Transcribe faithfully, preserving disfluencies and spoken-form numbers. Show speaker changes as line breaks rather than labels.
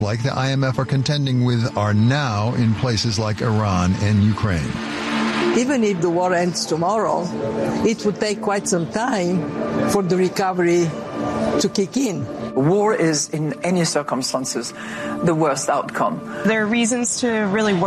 like the I M F are contending with are now in places like Iran and Ukraine.
Even if the war ends tomorrow, it would take quite some time for the recovery to kick in.
War is, in any circumstances, the worst outcome.
There are reasons to really worry.